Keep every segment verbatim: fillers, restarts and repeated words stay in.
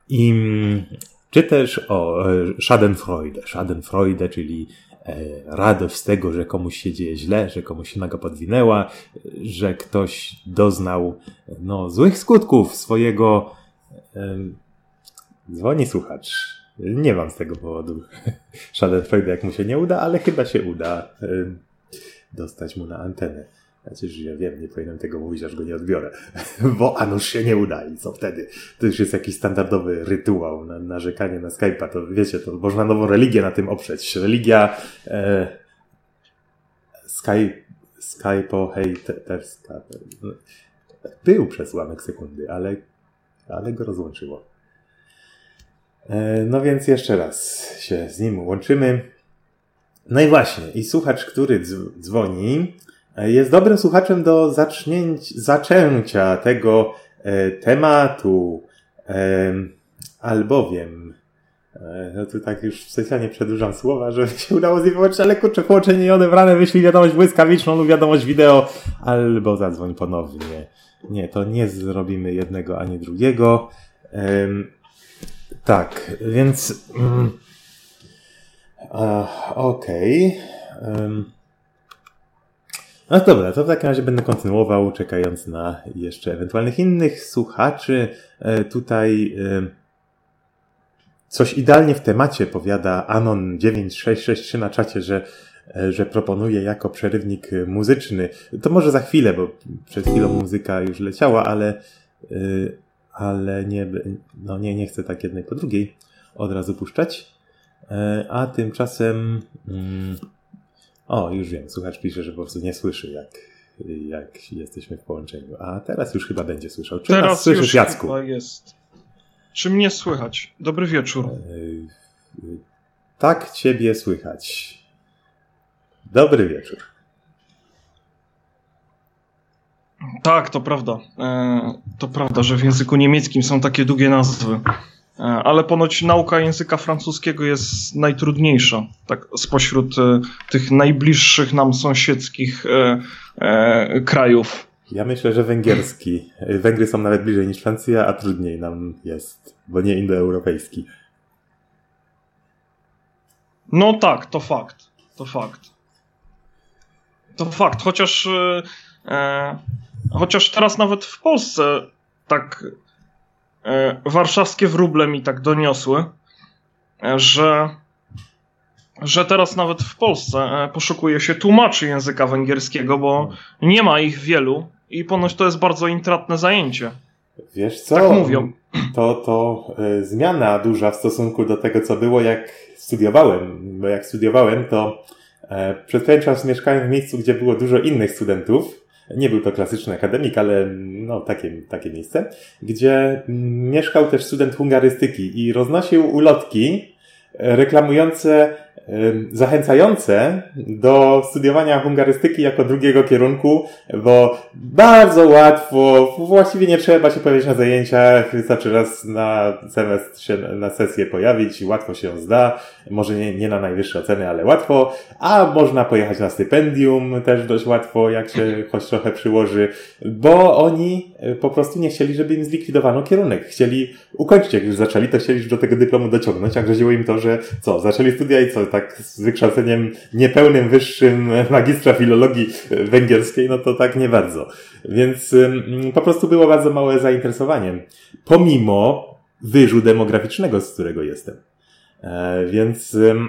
I, czy też o Schadenfreude. Schadenfreude, czyli radość z tego, że komuś się dzieje źle, że komuś się noga podwinęła, że ktoś doznał no, złych skutków swojego... Dzwoni słuchacz. Nie mam z tego powodu Schadenfreude, jak mu się nie uda, ale chyba się uda dostać mu na antenę. Znaczy, że ja wiem, nie powinienem tego mówić, aż go nie odbiorę. Bo a nuż się nie uda i co wtedy? To już jest jakiś standardowy rytuał na narzekanie na Skype'a. To wiecie, to można nową religię na tym oprzeć. Religia e, Skype, Skype'o hejterska. Był przez ułamek sekundy, ale, ale go rozłączyło. E, no więc jeszcze raz się z nim łączymy. No i właśnie, i słuchacz, który dz- dzwoni, jest dobrym słuchaczem do zacznięć, zaczęcia tego e, tematu, e, albowiem, e, no tu tak już specjalnie przedłużam słowa, żeby się udało z nim połączyć, ale kurczę, połączenie nie odebrane, wyślij wiadomość błyskawiczną lub wiadomość wideo, albo zadzwoń ponownie. Nie, to nie zrobimy jednego ani drugiego. E, tak, więc mm, okej. Okay. No dobra, to w takim razie będę kontynuował, czekając na jeszcze ewentualnych innych słuchaczy. E, tutaj e, coś idealnie w temacie powiada Anon dziewięć sześć sześć trzy na czacie, że, e, że proponuje jako przerywnik muzyczny. To może za chwilę, bo przed chwilą muzyka już leciała, ale, e, ale nie, no nie, nie chcę tak jednej po drugiej od razu puszczać. E, a tymczasem... Mm, O, już wiem, słuchacz pisze, że po prostu nie słyszy, jak, jak jesteśmy w połączeniu. A teraz już chyba będzie słyszał. Czy teraz nas słyszysz, już Jacku? Chyba jest. Czy mnie słychać? Dobry wieczór. Yy, yy, tak ciebie słychać. Dobry wieczór. Tak, to prawda. E, to prawda, że w języku niemieckim są takie długie nazwy. Ale ponoć nauka języka francuskiego jest najtrudniejsza, tak spośród e, tych najbliższych nam sąsiedzkich e, e, krajów. Ja myślę, że węgierski. Węgry są nawet bliżej niż Francja, a trudniej nam jest, bo nie indoeuropejski. No tak, to fakt. To fakt. To fakt, chociaż e, chociaż teraz nawet w Polsce tak e, warszawskie wróble mi tak doniosły, e, że że teraz nawet w Polsce e, poszukuje się tłumaczy języka węgierskiego, bo nie ma ich wielu i ponoć to jest bardzo intratne zajęcie. Wiesz co? Tak mówią. To, to y, zmiana duża w stosunku do tego, co było, jak studiowałem. Bo jak studiowałem, to y, przez pewien czas mieszkałem w miejscu, gdzie było dużo innych studentów. Nie był to klasyczny akademik, ale no takie, takie miejsce, gdzie mieszkał też student hungarystyki i roznosił ulotki reklamujące, zachęcające do studiowania hungarystyki jako drugiego kierunku, bo bardzo łatwo, właściwie nie trzeba się pojawić na zajęciach, wystarczy raz na semestr się na sesję pojawić, łatwo się zda, może nie, nie na najwyższe oceny, ale łatwo, a można pojechać na stypendium też dość łatwo, jak się choć trochę przyłoży, bo oni po prostu nie chcieli, żeby im zlikwidowano kierunek. Chcieli ukończyć, jak już zaczęli, to chcieli już do tego dyplomu dociągnąć, a groziło im to, że co, zaczęli studia i co, tak z wykształceniem niepełnym wyższym magistra filologii węgierskiej, no to tak nie bardzo. Więc ym, po prostu było bardzo małe zainteresowanie, pomimo wyżu demograficznego, z którego jestem. E, więc... Ym,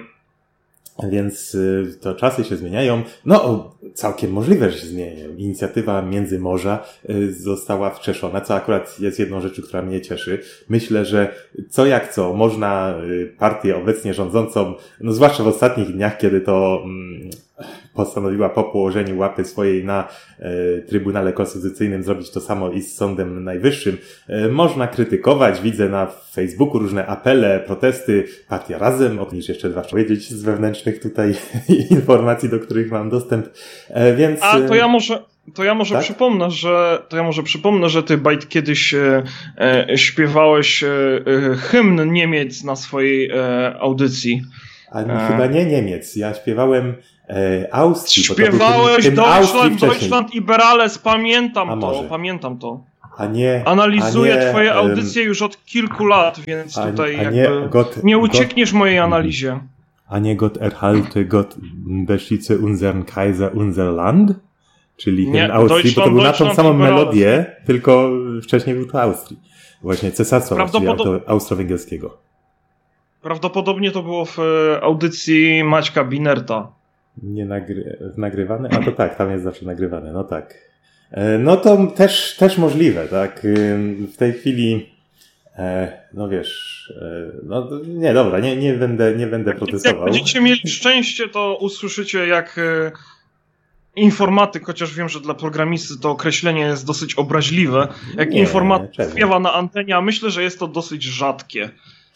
Więc to czasy się zmieniają. No, całkiem możliwe, że się zmieniają. Inicjatywa Międzymorza została wskrzeszona, co akurat jest jedną rzeczą, która mnie cieszy. Myślę, że co jak co, można partię obecnie rządzącą, no zwłaszcza w ostatnich dniach, kiedy to mm, postanowiła po położeniu łapy swojej na e, Trybunale Konstytucyjnym zrobić to samo i z Sądem Najwyższym. E, można krytykować, widzę na Facebooku różne apele, protesty, Partia Razem, o tym niż jeszcze dwa powiedzieć z wewnętrznych tutaj informacji, do których mam dostęp. E, więc... A to ja może... To ja może tak? przypomnę, że to ja może przypomnę, że ty, Bajt, kiedyś e, e, śpiewałeś e, e, hymn Niemiec na swojej e, audycji. A e... chyba nie Niemiec. Ja śpiewałem e, Austrii. Śpiewałeś bo to był hymn, hymn Deutschland, Deutschland Iberales, pamiętam A to, może. pamiętam to. a nie, analizuję a nie, twoje audycje um, już od kilku lat, więc a, tutaj a jakby nie, Gott, nie uciekniesz Gott, mojej analizie. A nie Gott erhalte, Gott beschütze unseren Kaiser, unser Land? Czyli nie, ten Austrii, bo to był na tą samą melodię, tylko wcześniej był to Austrii. Właśnie cesarstwa Prawdopodob... austro-węgierskiego. Prawdopodobnie to było w audycji Maćka Binerta. Nie nagry... nagrywane? A to tak, tam jest zawsze nagrywane, no tak. No to też, też możliwe, tak. W tej chwili, no wiesz, no nie, dobra, nie, nie będę, nie będę protestował. Jak będziecie mieli szczęście, to usłyszycie, jak informatyk, chociaż wiem, że dla programisty to określenie jest dosyć obraźliwe, jak nie, informatyk czemu? śpiewa na antenie, a myślę, że jest to dosyć rzadkie.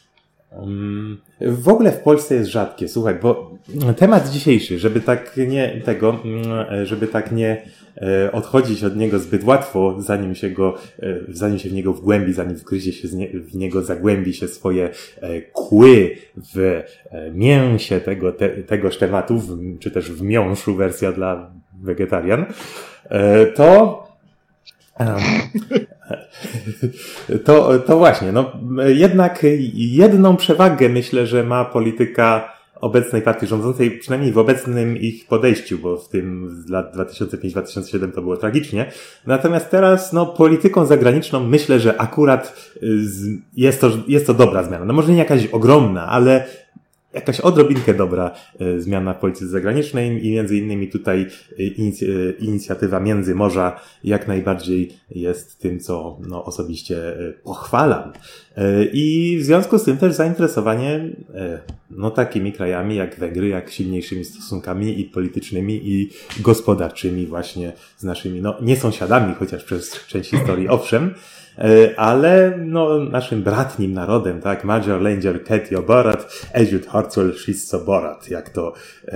W ogóle w Polsce jest rzadkie, słuchaj, bo temat dzisiejszy, żeby tak nie tego, żeby tak nie odchodzić od niego zbyt łatwo, zanim się go, zanim się w niego wgłębi, zanim wgryzie się w niego, zagłębi się swoje kły w mięsie tego, te, tegoż tematu, czy też w miąższu, wersja dla wegetarian, to To, to właśnie, no jednak jedną przewagę myślę, że ma polityka obecnej partii rządzącej, przynajmniej w obecnym ich podejściu, bo w tym z lat dwa tysiące piąty do dwa tysiące siódmego to było tragicznie. Natomiast teraz, no, polityką zagraniczną myślę, że akurat jest to, jest to dobra zmiana. No może nie jakaś ogromna, ale jakaś odrobinkę dobra e, zmiana w polityce zagranicznej i między innymi tutaj inic- e, inicjatywa Międzymorza jak najbardziej jest tym, co no, osobiście e, pochwalam. E, I w związku z tym też zainteresowanie e, no, takimi krajami jak Węgry, jak silniejszymi stosunkami i politycznymi i gospodarczymi właśnie z naszymi, no nie sąsiadami, chociaż przez część historii owszem, ale no, naszym bratnim narodem, tak, Magyar Lengyel Ketjo Borat, Együtt Harcol Wszyscy Borat, jak to,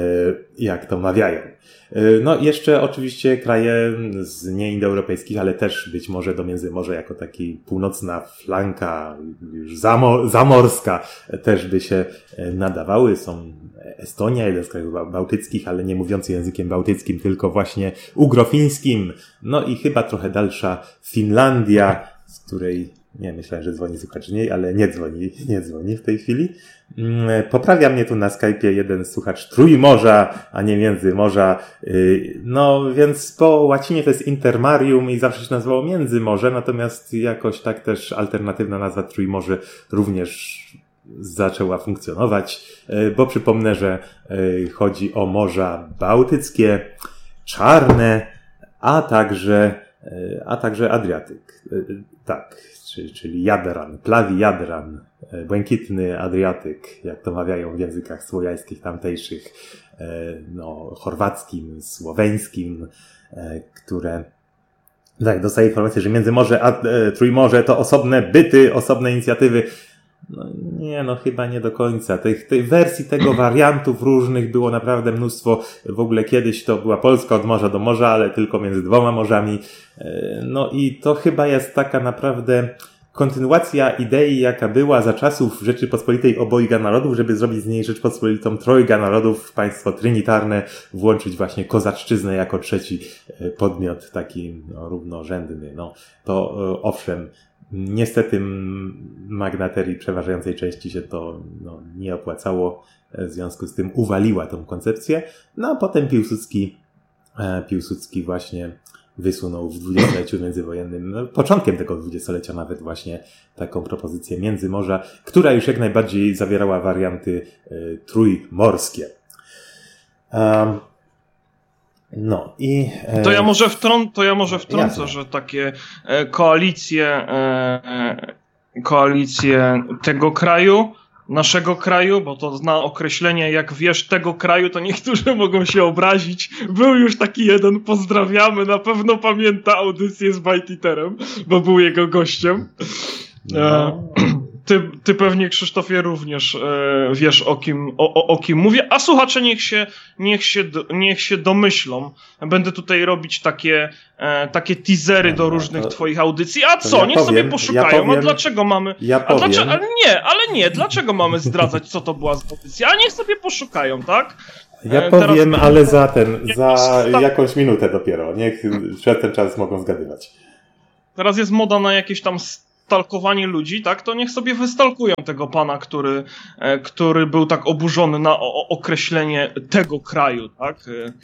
jak to mawiają. No jeszcze oczywiście kraje z nieindoeuropejskich, ale też być może do Międzymorza jako taki północna flanka, już zamo, zamorska też by się nadawały. Są Estonia, jeden z krajów bałtyckich, ale nie mówiący językiem bałtyckim, tylko właśnie ugrofińskim. No i chyba trochę dalsza Finlandia, z której nie myślałem, że dzwoni słuchacz niej, ale nie dzwoni, nie dzwoni w tej chwili. Poprawia mnie tu na Skype'ie jeden słuchacz Trójmorza, a nie Międzymorza. No więc po łacinie to jest Intermarium i zawsze się nazywało Międzymorze, natomiast jakoś tak też alternatywna nazwa Trójmorze również zaczęła funkcjonować, bo przypomnę, że chodzi o Morza Bałtyckie, Czarne, a także, a także Adriatyk. Tak, czyli Jadran, Plawi Jadran, Błękitny Adriatyk, jak to mawiają w językach słowiańskich tamtejszych, no, chorwackim, słoweńskim, które tak, dostaję informację, że Międzymorze a Trójmorze to osobne byty, osobne inicjatywy. No nie, no chyba nie do końca. Tych, tej wersji tego wariantów różnych było naprawdę mnóstwo. W ogóle kiedyś to była Polska od morza do morza, ale tylko między dwoma morzami. No i to chyba jest taka naprawdę kontynuacja idei, jaka była za czasów Rzeczypospolitej obojga narodów, żeby zrobić z niej Rzeczpospolitą trojga narodów, państwo trinitarne, włączyć właśnie kozaczczyznę jako trzeci podmiot, taki no, równorzędny. No to owszem, niestety magnaterii przeważającej części się to no, nie opłacało, w związku z tym uwaliła tą koncepcję, no a potem Piłsudski, Piłsudski właśnie wysunął w dwudziestoleciu międzywojennym, no, początkiem tego dwudziestolecia nawet właśnie taką propozycję Międzymorza, która już jak najbardziej zawierała warianty y, trójmorskie. Um, No i... E... To ja może wtrą... to ja może wtrącę, Jasne. że takie e, koalicje, e, koalicje tego kraju, naszego kraju, bo to zna określenie, jak wiesz, tego kraju, to niektórzy mogą się obrazić. Był już taki jeden, pozdrawiamy, na pewno pamięta audycję z Bajtiterem, bo był jego gościem. No. E, Ty, ty pewnie, Krzysztofie, również e, wiesz, o kim, o, o, o kim mówię, a słuchacze niech się, niech się, niech się domyślą. Będę tutaj robić takie, e, takie teasery no, do różnych to, twoich audycji. A co? Ja niech powiem, sobie poszukają. Ja powiem, a dlaczego mamy... Ja a dlaczego, ale nie, ale nie. Dlaczego mamy zdradzać, co to była za audycja? A niech sobie poszukają, tak? Ja e, powiem, teraz, ale za ten, za jakąś minutę dopiero. Niech przez ten czas mogą zgadywać. teraz jest moda na jakieś tam stalkowanie ludzi, tak, to niech sobie wystalkują tego pana, który, który był tak oburzony na określenie tego kraju, tak.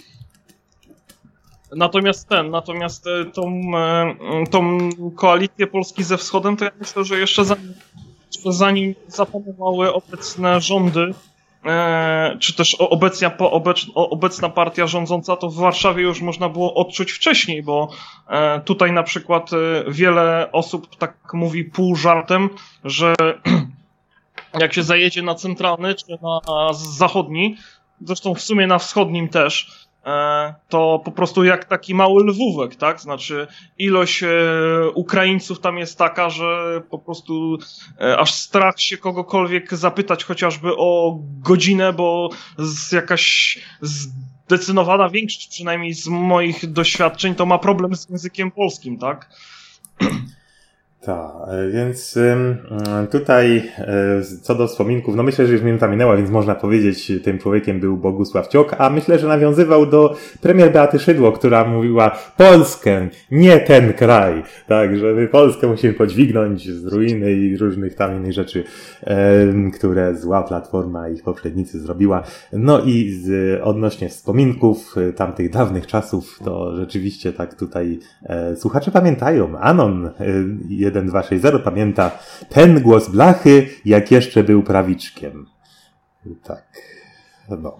Natomiast ten, natomiast tą, tą koalicję Polski ze Wschodem, to ja myślę, że jeszcze zanim, zanim zapanowały obecne rządy, e, czy też obecnia, obec, obecna partia rządząca, to w Warszawie już można było odczuć wcześniej, bo e, tutaj na przykład wiele osób tak mówi pół żartem, że jak się zajedzie na centralny, czy na zachodni, zresztą w sumie na wschodnim też, to po prostu jak taki mały Lwówek, tak? Znaczy ilość Ukraińców tam jest taka, że po prostu aż strach się kogokolwiek zapytać chociażby o godzinę, bo z jakaś zdecydowana większość, przynajmniej z moich doświadczeń, to ma problem z językiem polskim, tak? Tak, więc tutaj co do wspominków, no myślę, że już minuta minęła, więc można powiedzieć, tym człowiekiem był Bogusław Ciok, a myślę, że nawiązywał do premier Beaty Szydło, która mówiła Polskę, nie ten kraj, tak, że my Polskę musimy podźwignąć z ruiny i różnych tam innych rzeczy, które zła Platforma i ich poprzednicy zrobiła. No i z, odnośnie wspominków tamtych dawnych czasów, to rzeczywiście tak tutaj e, słuchacze pamiętają, Anon jeden dwa sześć zero pamięta ten głos blachy, jak jeszcze był prawiczkiem. Tak. No.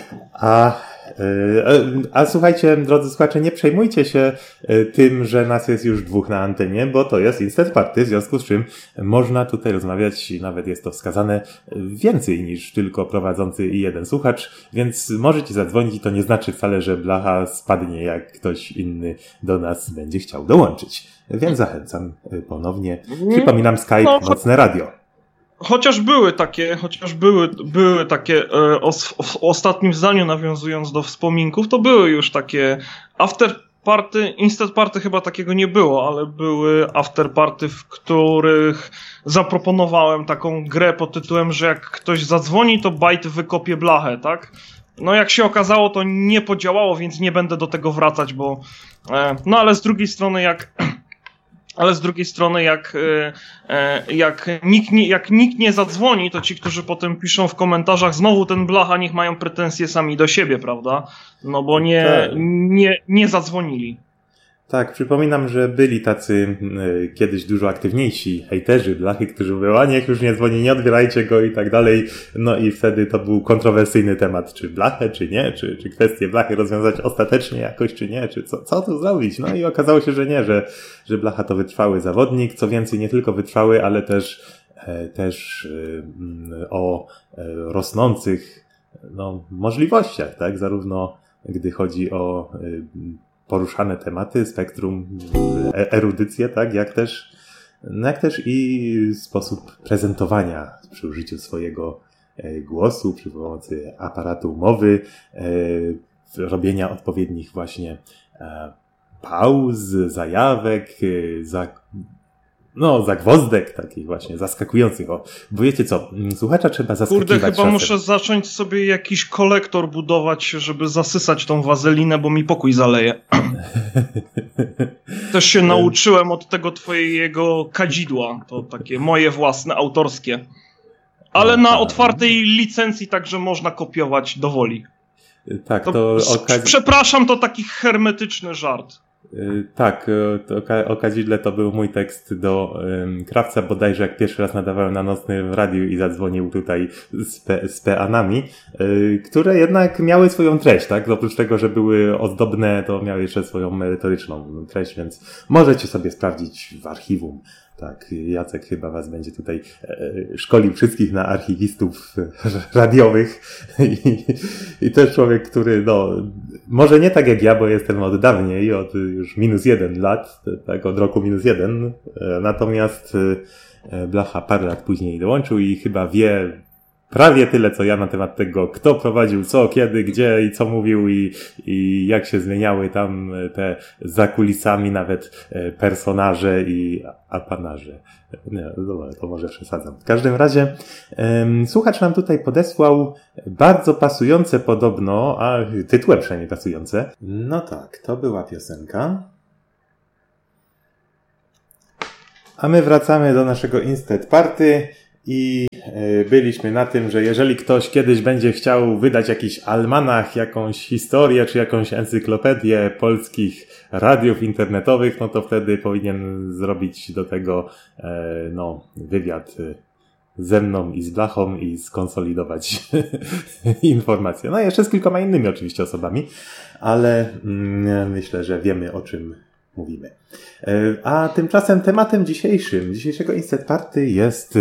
A, a, a słuchajcie, drodzy słuchacze, nie przejmujcie się tym, że nas jest już dwóch na antenie, bo to jest Instant Party, w związku z czym można tutaj rozmawiać, nawet jest to wskazane, więcej niż tylko prowadzący i jeden słuchacz, więc możecie zadzwonić i to nie znaczy wcale, że blacha spadnie, jak ktoś inny do nas będzie chciał dołączyć. Więc zachęcam ponownie. Przypominam Skype, no, Mocne Radio. Chociaż były takie, chociaż były, były takie, e, o, w ostatnim zdaniu nawiązując do wspominków, to były już takie after party, instant party chyba takiego nie było, ale były after party, w których zaproponowałem taką grę pod tytułem, że jak ktoś zadzwoni, to bajt wykopie blachę, tak? No jak się okazało, to nie podziałało, więc nie będę do tego wracać, bo e, no ale z drugiej strony jak Ale z drugiej strony, jak, jak, nikt nie, jak nikt nie zadzwoni, to ci, którzy potem piszą w komentarzach, znowu ten blacha, niech mają pretensje sami do siebie, prawda? No bo nie, tak. nie, nie zadzwonili. Tak, przypominam, że byli tacy y, kiedyś dużo aktywniejsi hejterzy blachy, którzy mówią, a niech już nie dzwoni, nie odbierajcie go i tak dalej. No i wtedy to był kontrowersyjny temat, czy blachę, czy nie, czy, czy kwestię blachy rozwiązać ostatecznie jakoś, czy nie, czy co, co tu zrobić. No i okazało się, że nie, że, że blacha to wytrwały zawodnik, co więcej nie tylko wytrwały, ale też, e, też e, o e, rosnących no, możliwościach, tak, zarówno gdy chodzi o e, poruszane tematy, spektrum, erudycję, tak, jak też, no jak też i sposób prezentowania przy użyciu swojego głosu, przy pomocy aparatu mowy, robienia odpowiednich właśnie pauz, zajawek, za, no, zagwozdek takich właśnie zaskakujących. O, bo wiecie co, słuchacza trzeba zaskakiwać. Kurde, chyba czasem. Muszę zacząć sobie jakiś kolektor budować, żeby zasysać tą wazelinę, bo mi pokój zaleje. Też się nauczyłem od tego twojego kadzidła. To takie moje własne, autorskie. Ale na otwartej licencji także można kopiować do woli. Tak, to... to okaz... Przepraszam, to taki hermetyczny żart. Tak, o kadzidle to był mój tekst do um, Krawca, bodajże jak pierwszy raz nadawałem na nocnym radiu i zadzwonił tutaj z, pe, z peanami, y, które jednak miały swoją treść, tak? Oprócz tego, że były ozdobne, to miały jeszcze swoją merytoryczną treść, więc możecie sobie sprawdzić w archiwum. Tak, Jacek chyba was będzie tutaj e, szkolił wszystkich na archiwistów radiowych i, i to jest człowiek, który no, może nie tak jak ja, bo jestem od dawniej, od już minus jeden lat, tak, od roku minus jeden, e, natomiast e, Blacha parę lat później dołączył i chyba wie prawie tyle, co ja na temat tego, kto prowadził co, kiedy, gdzie i co mówił i, i jak się zmieniały tam te za kulisami nawet personaże i apanarze. Nie, dobra, to może przesadzam. W każdym razie um, słuchacz nam tutaj podesłał bardzo pasujące podobno, a tytułem przynajmniej pasujące. No tak, to była piosenka. A my wracamy do naszego Instead Party i byliśmy na tym, że jeżeli ktoś kiedyś będzie chciał wydać jakiś almanach, jakąś historię czy jakąś encyklopedię polskich radiów internetowych, no to wtedy powinien zrobić do tego no, wywiad ze mną i z Blachą i skonsolidować informacje. No jeszcze z kilkoma innymi oczywiście osobami, ale mm, myślę, że wiemy, o czym mówimy. A tymczasem tematem dzisiejszym, dzisiejszego Instead Party jest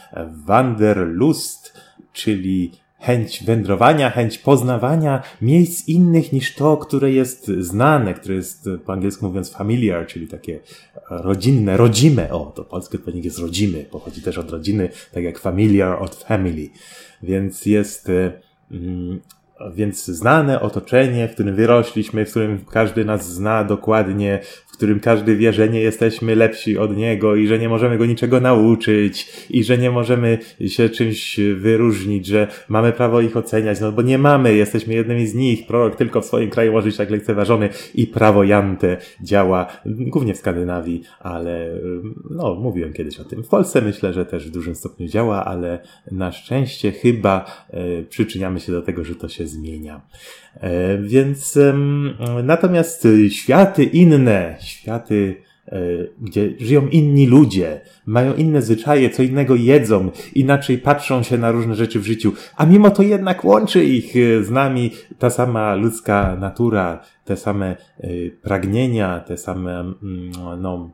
Wanderlust, czyli chęć wędrowania, chęć poznawania miejsc innych niż to, które jest znane, które jest po angielsku mówiąc familiar, czyli takie rodzinne, rodzime. O, to polski odpowiednik jest rodzimy, pochodzi też od rodziny, tak jak familiar od family. Więc jest... Mm, Więc znane otoczenie, w którym wyrośliśmy, w którym każdy nas zna dokładnie, w którym każdy wie, że nie jesteśmy lepsi od niego i że nie możemy go niczego nauczyć i że nie możemy się czymś wyróżnić, że mamy prawo ich oceniać, no bo nie mamy, jesteśmy jednymi z nich, prorok tylko w swoim kraju może być tak lekceważony i prawo Jante działa głównie w Skandynawii, ale no, mówiłem kiedyś o tym. W Polsce myślę, że też w dużym stopniu działa, ale na szczęście chyba e, przyczyniamy się do tego, że to się zmienia. E, więc e, natomiast światy inne, światy, e, gdzie żyją inni ludzie, mają inne zwyczaje, co innego jedzą, inaczej patrzą się na różne rzeczy w życiu, a mimo to jednak łączy ich z nami ta sama ludzka natura, te same y, pragnienia, te same mm, no,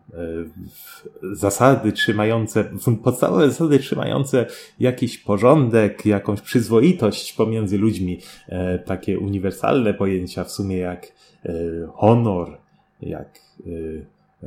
y, zasady trzymające, podstawowe zasady trzymające jakiś porządek, jakąś przyzwoitość pomiędzy ludźmi, y, takie uniwersalne pojęcia w sumie jak y, honor, jak y,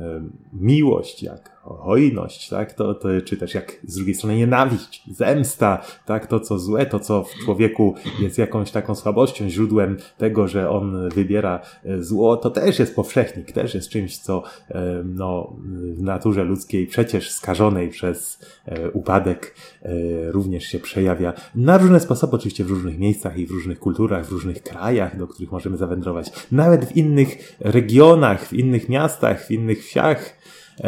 miłość, jak hojność, tak, to, to, czy też jak z drugiej strony nienawiść, zemsta, tak, to co złe, to co w człowieku jest jakąś taką słabością, źródłem tego, że on wybiera zło, to też jest powszechnik, też jest czymś, co no, w naturze ludzkiej przecież skażonej przez upadek również się przejawia na różne sposoby, oczywiście w różnych miejscach i w różnych kulturach, w różnych krajach, do których możemy zawędrować, nawet w innych regionach, w innych miastach, w innych wsiach.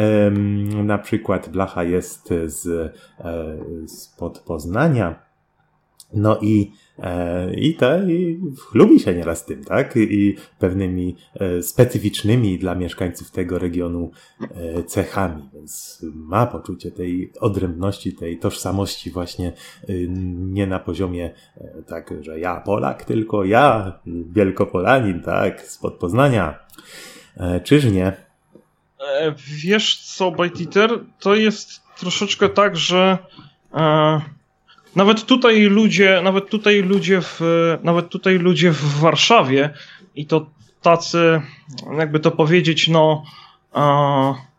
Um, na przykład Blacha jest z, e, spod Poznania. No i, e, i, to, i lubi się nieraz tym, tak? I pewnymi e, specyficznymi dla mieszkańców tego regionu e, cechami, więc ma poczucie tej odrębności, tej tożsamości właśnie e, nie na poziomie e, tak, że ja Polak, tylko ja Wielkopolanin, tak? Spod Poznania. E, czyż nie? Wiesz co, Bajtiter, to jest troszeczkę tak, że e, nawet tutaj ludzie, nawet tutaj ludzie w, nawet tutaj ludzie w Warszawie i to tacy, jakby to powiedzieć, no e,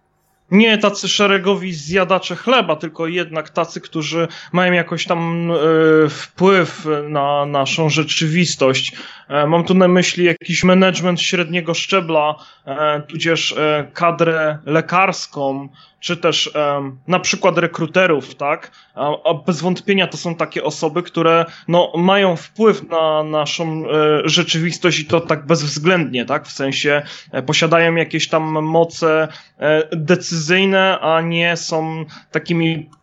nie tacy szeregowi zjadacze chleba, tylko jednak tacy, którzy mają jakoś tam e, wpływ na naszą rzeczywistość. E, mam tu na myśli jakiś management średniego szczebla, e, tudzież e, kadrę lekarską, czy też e, na przykład rekruterów, tak? A, a bez wątpienia to są takie osoby, które no, mają wpływ na naszą e, rzeczywistość i to tak bezwzględnie, tak? W sensie e, posiadają jakieś tam moce e, decyzyjne, a nie są takimi